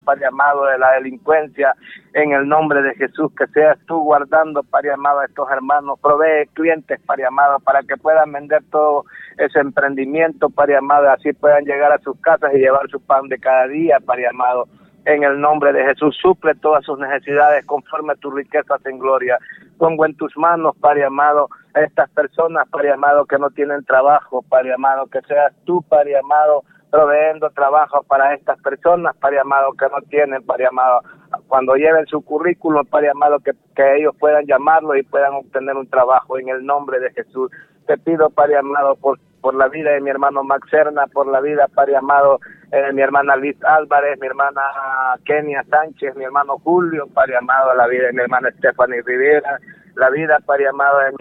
Padre amado, de la delincuencia, en el nombre de Jesús, que seas tú guardando, Padre amado, a estos hermanos, provee clientes, Padre amado, para que puedan vender todo ese emprendimiento, Padre amado, así puedan llegar a sus casas y llevar su pan de cada día, Padre amado. En el nombre de Jesús, suple todas sus necesidades conforme a tus riquezas en gloria. Pongo en tus manos, Padre amado, a estas personas, Padre amado, que no tienen trabajo, Padre amado, que seas tú, Padre amado, proveyendo trabajo para estas personas, Padre amado, que no tienen, Padre amado, cuando lleven su currículum, Padre amado, que ellos puedan llamarlo y puedan obtener un trabajo en el nombre de Jesús. Te pido, Padre amado, por la vida de mi hermano Max Serna, por la vida, Padre amado, mi hermana Liz Álvarez, mi hermana Kenia Sánchez, mi hermano Julio, Padre amado, la vida de mi hermana Stephanie Rivera, la vida, Padre amado, de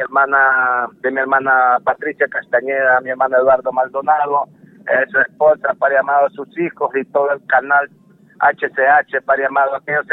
mi hermana Patricia Castañeda, mi hermano Eduardo Maldonado, su esposa, Padre amado, sus hijos y todo el canal HCH, Padre amado, aquellos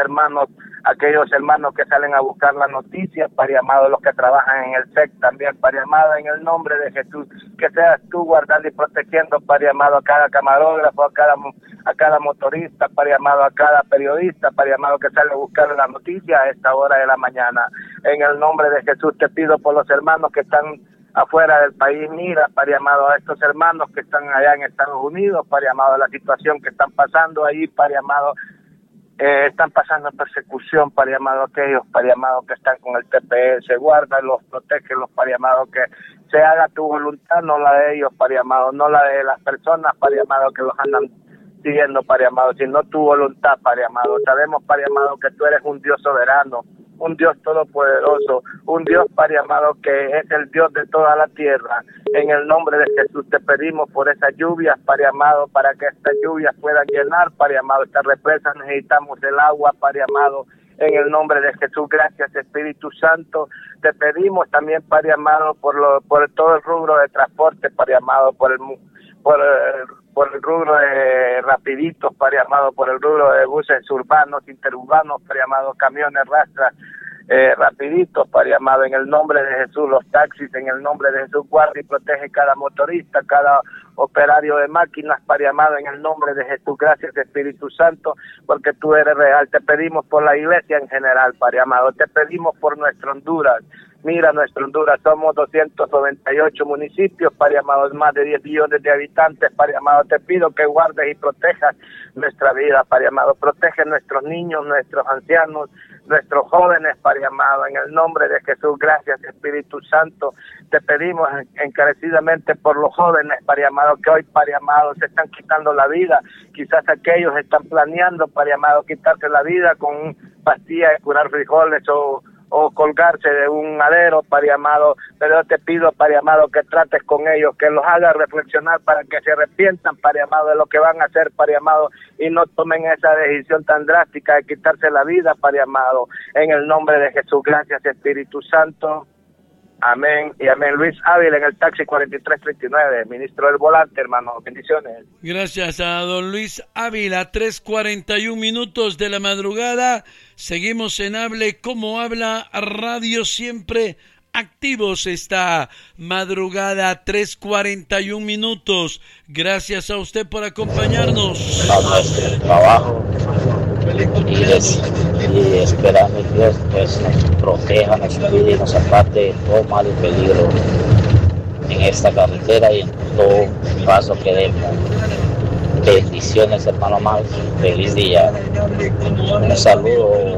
hermanos que salen a buscar las noticias, Padre amado, los que trabajan en el SEC también, Padre amado, en el nombre de Jesús, que seas tú guardando y protegiendo, Padre amado, a cada camarógrafo, a cada motorista, Padre amado, a cada periodista, Padre amado, que sale a buscar las noticias a esta hora de la mañana. En el nombre de Jesús te pido por los hermanos que están afuera del país, mira, Padre amado, a estos hermanos que están allá en Estados Unidos, Padre amado, la situación que están pasando ahí, Padre amado, están pasando persecución, Padre amado, aquellos, Padre amado, que están con el TPS, guárdalos, protégelos, Padre amado, que se haga tu voluntad, no la de ellos, Padre amado, no la de las personas, Padre amado, que los andan siguiendo, Padre amado, sino tu voluntad, Padre amado. Sabemos, Padre amado, que tú eres un Dios soberano, un Dios todopoderoso, un Dios, Padre amado, que es el Dios de toda la tierra. En el nombre de Jesús te pedimos por esas lluvias, Padre amado, para que estas lluvias puedan llenar, Padre amado, estas represas, necesitamos el agua, Padre amado, en el nombre de Jesús. Gracias, Espíritu Santo. Te pedimos también, Padre amado, por todo el rubro de transporte, Padre amado, por el rubro de rapiditos, Padre amado, por el rubro de buses urbanos, interurbanos, Padre amado, camiones rastras, rapiditos, Padre amado, en el nombre de Jesús, los taxis, en el nombre de Jesús, guarda y protege cada motorista, cada operario de máquinas, Padre amado, en el nombre de Jesús. Gracias, Espíritu Santo, porque tú eres real. Te pedimos por la iglesia en general, Padre amado, te pedimos por nuestro Honduras. Mira nuestro Honduras, somos 298 municipios, Padre amado, más de 10 millones de habitantes, Padre amado, te pido que guardes y protejas nuestra vida, Padre amado, protege nuestros niños, nuestros ancianos, nuestros jóvenes, Padre amado, en el nombre de Jesús. Gracias, Espíritu Santo, te pedimos encarecidamente por los jóvenes, Padre amado, que hoy, Padre amado, se están quitando la vida, quizás aquellos están planeando, Padre amado, quitarse la vida con pastillas de curar frijoles o colgarse de un madero, Padre amado, pero yo te pido, Padre amado, que trates con ellos, que los hagas reflexionar para que se arrepientan, Padre amado, de lo que van a hacer, Padre amado, y no tomen esa decisión tan drástica de quitarse la vida, Padre amado, en el nombre de Jesús. Gracias, Espíritu Santo. Amén y amén. Luis Ávila en el taxi 4339, ministro del volante, hermano. Bendiciones. Gracias a don Luis Ávila. 3:41 de la madrugada. Seguimos en Hable Como Habla Radio, siempre activos esta madrugada. 3:41. Gracias a usted por acompañarnos. A nuestro trabajo y esperando que Dios pues nos proteja, nos cuide y nos aparte de todo mal y peligro en esta carretera y en todo paso que demos. Bendiciones, hermano Max, feliz día. Un saludo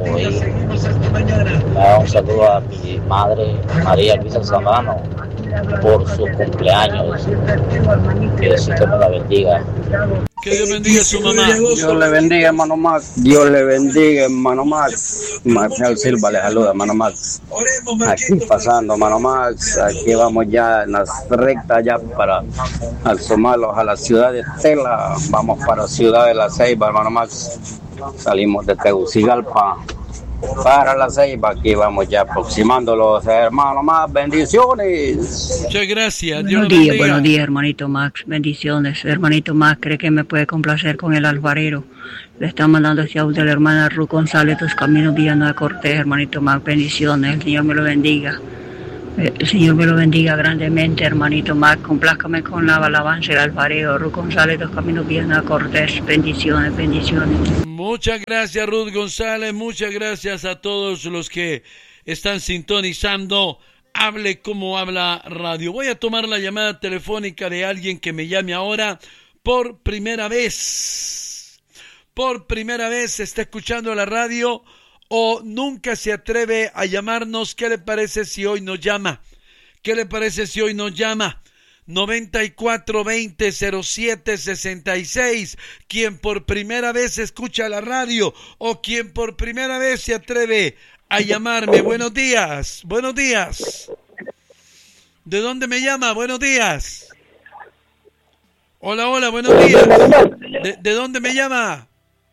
a mi madre María Luisa Zambrano por su cumpleaños. Que Dios me la bendiga. Que Dios bendiga a su mamá. Dios le bendiga, hermano Max. Dios le bendiga, hermano Max. Marcial Silva le saluda, hermano Max. Aquí pasando, hermano Max. Aquí vamos ya en las rectas ya para asomarlos a la ciudad de Tela. Vamos para Ciudad de la Ceiba, hermano Max. Salimos de Tegucigalpa para la Ceiba. Aquí vamos ya aproximándolos, hermano Max. Bendiciones. Muchas gracias. Buenos días, hermanito Max. Bendiciones. Hermanito Max, ¿cree que me puede complacer con el alfarero? Le está mandando ese audio a la hermana Ruth González, Tus Caminos, Villanueva Cortés, hermanito Max. Bendiciones. El Señor me lo bendiga. El Señor me lo bendiga grandemente, hermanito Mac. Complázcame con la alabanza del alfarero. Ruth González, Dos Caminos, Viana Cortés. Bendiciones, bendiciones. Muchas gracias, Ruth González. Muchas gracias a todos los que están sintonizando Hable Como Habla Radio. Voy a tomar la llamada telefónica de alguien que me llame ahora por primera vez. Por primera vez está escuchando la radio o nunca se atreve a llamarnos. ¿Qué le parece si hoy nos llama? ¿Qué le parece si hoy nos llama? 94-20-07-66. Quien por primera vez escucha la radio o quien por primera vez se atreve a llamarme. Buenos días, buenos días. ¿De dónde me llama? Buenos días. Hola, hola, buenos días. ¿De dónde me llama?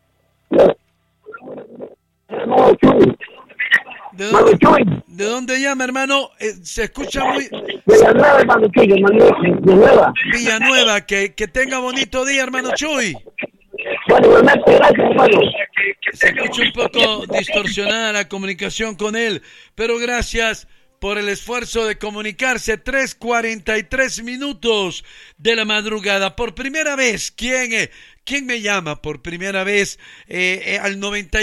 ¿De dónde llama, hermano? Se escucha muy... Villanueva, hermano Chuy, Villanueva. Villanueva, que tenga bonito día, hermano Chuy. Bueno, igualmente, gracias, hermano. Se escucha un poco distorsionada la comunicación con él, pero gracias por el esfuerzo de comunicarse. 3:43 minutos de la madrugada. Por primera vez, ¿quién me llama? Por primera vez al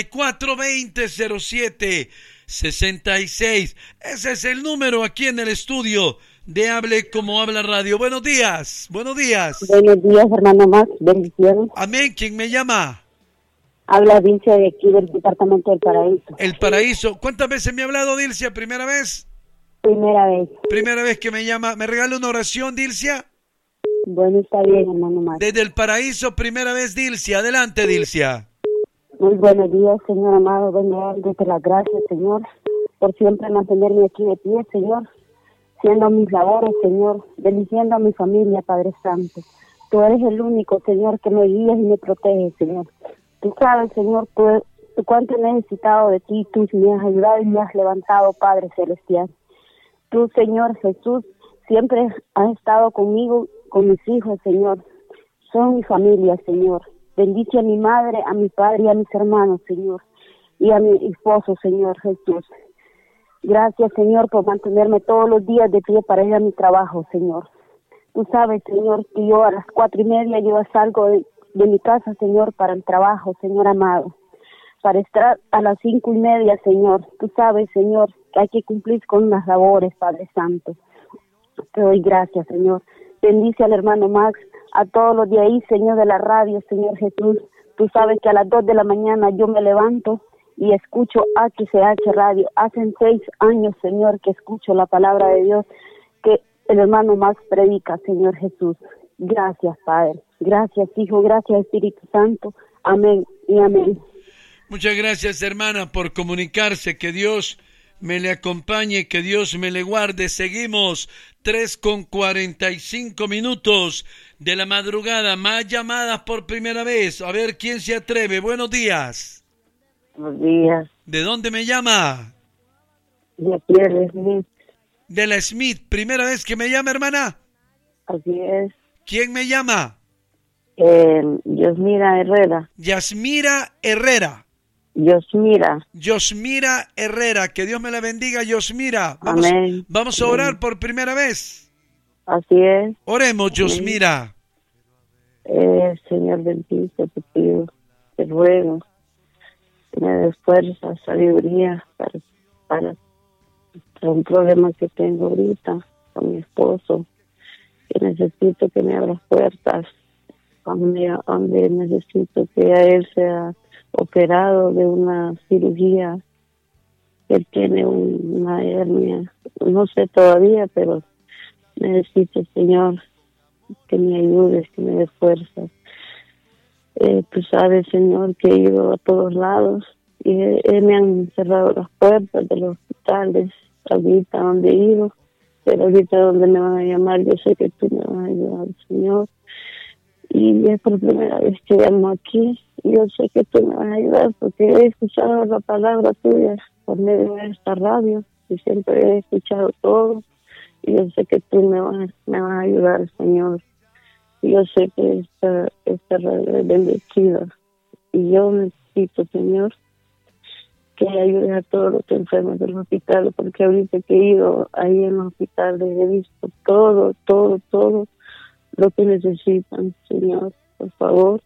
94-20-07-66. Ese es el número aquí en el estudio de Hable Como Habla Radio. Buenos días, buenos días. Buenos días, hermano Max, bendiciones. Amén, ¿quién me llama? Habla Dilcia de aquí del departamento del Paraíso. El Paraíso. ¿Cuántas veces me ha hablado Dilcia? ¿Primera vez? Primera vez. Primera vez que me llama. ¿Me regala una oración, Dilcia? Bueno, está bien, hermano Max. Desde el Paraíso, primera vez, Dilcia. Adelante, Dilcia. Muy buenos días, Señor amado. Vengo a darte las gracias, Señor, por siempre mantenerme aquí de pie, Señor, haciendo mis labores, Señor, bendiciendo a mi familia, Padre Santo. Tú eres el único, Señor, que me guías y me proteges, Señor. Tú sabes, Señor, tú cuánto he necesitado de ti. Tú me has ayudado y me has levantado, Padre Celestial. Tú, Señor Jesús, siempre has estado conmigo, con mis hijos, Señor. Son mi familia, Señor. Bendice a mi madre, a mi padre y a mis hermanos, Señor. Y a mi esposo, Señor Jesús. Gracias, Señor, por mantenerme todos los días de pie para ir a mi trabajo, Señor. Tú sabes, Señor, que yo a las 4:30 yo salgo de mi casa, Señor, para el trabajo, Señor amado. Para estar a las 5:30, Señor. Tú sabes, Señor, que hay que cumplir con las labores, Padre Santo. Te doy gracias, Señor. Bendice al hermano Max, a todos los de ahí, Señor, de la radio, Señor Jesús. Tú sabes que a las 2 de la mañana yo me levanto y escucho HCH Radio. Hacen 6 años, Señor, que escucho la palabra de Dios, que el hermano Max predica, Señor Jesús. Gracias, Padre. Gracias, Hijo. Gracias, Espíritu Santo. Amén y amén. Muchas gracias, hermana, por comunicarse. Que Dios me le acompañe, que Dios me le guarde. Seguimos 3:45 minutos de la madrugada. Más llamadas por primera vez. A ver quién se atreve. Buenos días. Buenos días. ¿De dónde me llama? De aquí de la Smith. De la Smith. ¿Primera vez que me llama, hermana? Así es. ¿Quién me llama? Yosmira Herrera. Yasmira Herrera. Yosmira Herrera. Que Dios me la bendiga, Yosmira. Amén. Vamos a orar por primera vez. Así es. Oremos, Yosmira. Señor, bendice, te pido, te ruego, que me des fuerza, sabiduría para un problema que tengo ahorita con mi esposo, que necesito que me abra puertas, donde necesito que a él sea operado de una cirugía. Él tiene una hernia, no sé todavía, pero necesito, Señor, que me ayudes, que me des fuerzas. Tú sabes, Señor, que he ido a todos lados y me han cerrado las puertas de los hospitales, ahorita donde he ido, pero ahorita donde me van a llamar, yo sé que tú me vas a ayudar, Señor. Y es por primera vez que llamo aquí, y yo sé que tú me vas a ayudar, porque he escuchado la palabra tuya por medio de esta radio, y siempre he escuchado todo, y yo sé que tú me vas a ayudar, Señor. Y yo sé que esta radio es bendecida, y yo necesito, Señor, que ayudes a todos los enfermos del hospital, porque ahorita que he ido ahí en los hospitales he visto todo lo que necesitan, Señor, por favor.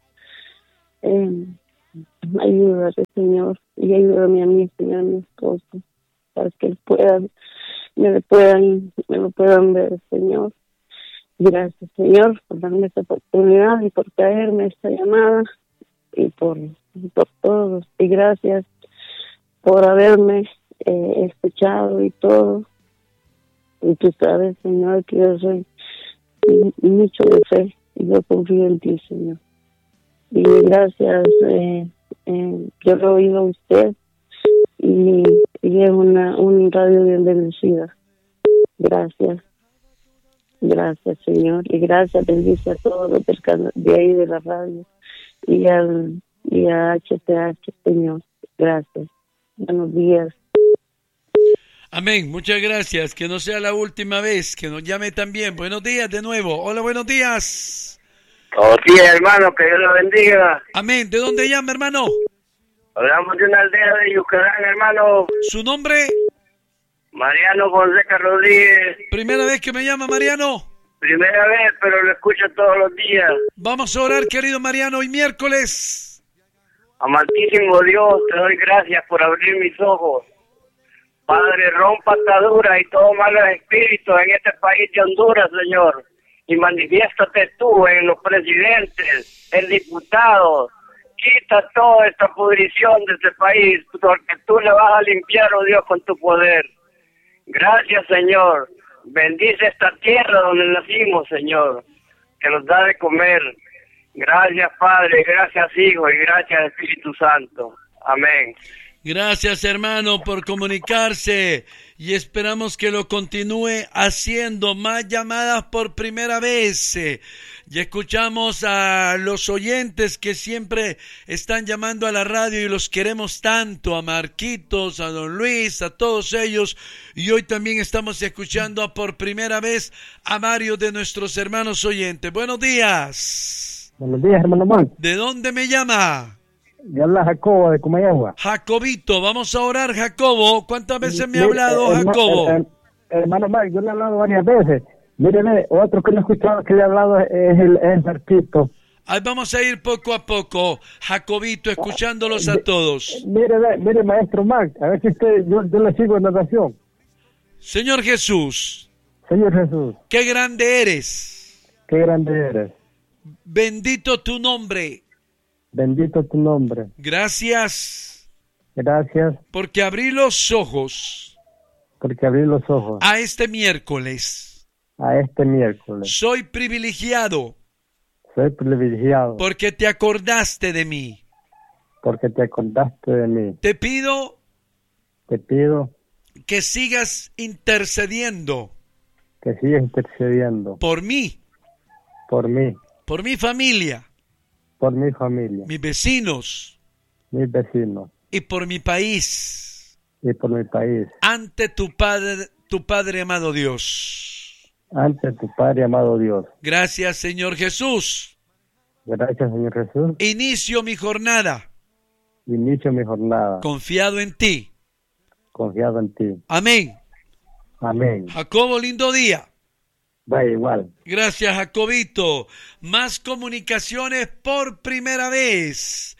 Ayúdame, Señor, y ayúdame a mí, Señor, a mi esposo, para que me lo puedan ver, Señor. Gracias, Señor, por darme esta oportunidad y por traerme esta llamada y por todo. Y gracias por haberme escuchado y todo. Y tú sabes, Señor, que yo soy mucho de fe y yo confío en ti, Señor. Y gracias, yo lo he oído a usted y es una radio bien bendecida. Gracias, Señor, y gracias, bendice a todos los de ahí de la radio y a HTH, Señor. Gracias. Buenos días. Amén, muchas gracias, que no sea la última vez, que nos llame también. Buenos días de nuevo. Hola, buenos días. Todos días, hermano, que Dios lo bendiga. Amén, ¿de dónde llama, hermano? Hablamos de una aldea de Yucatán, hermano. ¿Su nombre? Mariano Fonseca Rodríguez. ¿Primera vez que me llama, Mariano? Primera vez, pero lo escucho todos los días. Vamos a orar, querido Mariano, hoy miércoles. Amantísimo Dios, te doy gracias por abrir mis ojos. Padre, rompa ataduras y todo malos espíritus en este país de Honduras, Señor. Y manifiéstate tú en los presidentes, en diputados. Quita toda esta pudrición de este país, porque tú le vas a limpiar, oh Dios, con tu poder. Gracias, Señor. Bendice esta tierra donde nacimos, Señor, que nos da de comer. Gracias, Padre, gracias, Hijo, y gracias, Espíritu Santo. Amén. Gracias, hermano, por comunicarse y esperamos que lo continúe haciendo. Más llamadas por primera vez. Ya escuchamos a los oyentes que siempre están llamando a la radio y los queremos tanto, a Marquitos, a Don Luis, a todos ellos. Y hoy también estamos escuchando por primera vez a varios de nuestros hermanos oyentes. Buenos días. Buenos días, hermano Juan. ¿De dónde me llama? Me habla Jacobo de Comayagua. Jacobito, vamos a orar, Jacobo. ¿Cuántas veces me ha hablado, Jacobo? Hermano Mike, yo le he hablado varias veces. Míreme, otro que no he escuchado que le he hablado es Marquito. Ahí vamos a ir poco a poco, Jacobito, escuchándolos a todos. Mire, maestro Mike, a ver si yo le sigo en la oración. Señor Jesús. Señor Jesús. Qué grande eres. Qué grande eres. Bendito tu nombre. Bendito tu nombre. Gracias. Gracias. Porque abrí los ojos. Porque abrí los ojos. A este miércoles. A este miércoles. Soy privilegiado. Soy privilegiado. Porque te acordaste de mí. Porque te acordaste de mí. Te pido. Que sigas intercediendo. Que sigas intercediendo. Por mí. Por mí. Por mi familia. Por mi familia. Mis vecinos. Mis vecinos. Y por mi país. Y por mi país. Ante tu Padre amado Dios. Ante tu Padre amado Dios. Gracias, Señor Jesús. Gracias, Señor Jesús. Inicio mi jornada. Inicio mi jornada. Confiado en ti. Confiado en ti. Amén. Amén. Jacobo, lindo día. Va igual. Gracias, Jacobito. Más comunicaciones por primera vez.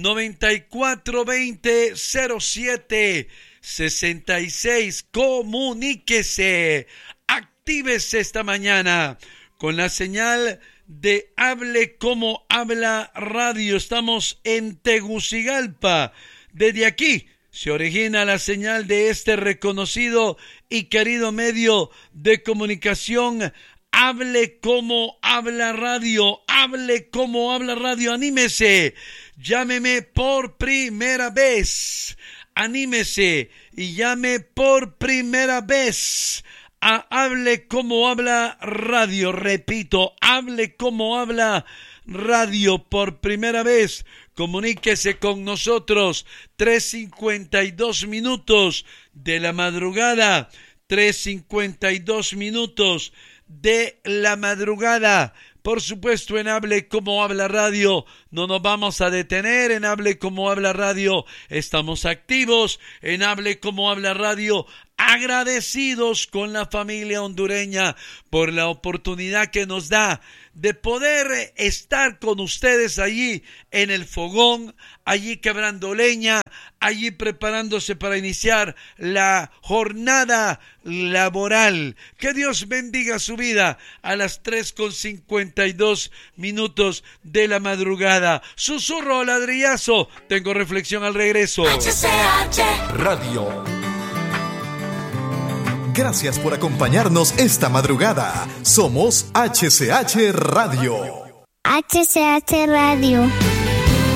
9420-07-66. Comuníquese. Actívese esta mañana con la señal de Hable como habla radio. Estamos en Tegucigalpa. Desde aquí se origina la señal de este reconocido y querido medio de comunicación. Hable como habla radio. Hable como habla radio. Anímese. Llámeme por primera vez. Anímese y llame por primera vez a Hable como habla radio. Repito, Hable como habla radio por primera vez. Comuníquese con nosotros. 3:52 minutos de la madrugada. 3:52 minutos de la madrugada. Por supuesto, en Hable Como Habla Radio no nos vamos a detener. En Hable Como Habla Radio estamos activos. En Hable Como Habla Radio agradecidos con la familia hondureña por la oportunidad que nos da de poder estar con ustedes allí en el fogón, allí quebrando leña, allí preparándose para iniciar la jornada laboral. Que Dios bendiga su vida a las 3:52 de la madrugada. Susurro o ladrillazo, tengo reflexión al regreso. HCH Radio. Gracias por acompañarnos esta madrugada. Somos HCH Radio. HCH Radio.